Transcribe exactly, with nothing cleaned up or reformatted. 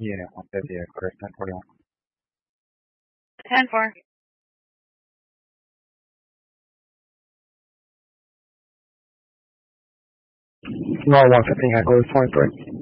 Unit one fifty, Chris, ten forty-one. ten four. Roll one fifty, Echo twenty-three.